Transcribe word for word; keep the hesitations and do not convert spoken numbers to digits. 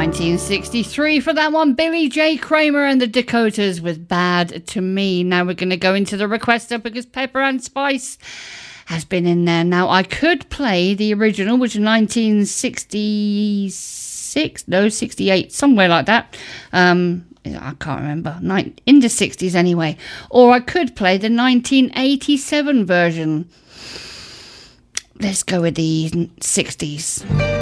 nineteen sixty-three for that one. Billy J. Kramer and the Dakotas with Bad to Me. Now we're going to go into the requester because Pepper and Spice has been in there. Now I could play the original, which is nineteen sixty-six, no, sixty-eight, somewhere like that. Um, I can't remember. Nin- in the sixties anyway. Or I could play the nineteen eighty-seven version. Let's go with the sixties.